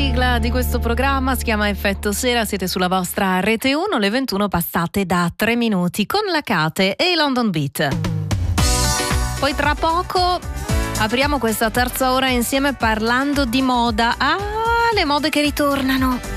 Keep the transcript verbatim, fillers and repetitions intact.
sigla di questo programma si chiama Effetto Sera, siete sulla vostra Rete uno, le ventuno passate da tre minuti con la Cate e i London Beat. Poi tra poco apriamo questa terza ora insieme parlando di moda. Ah, le mode che ritornano.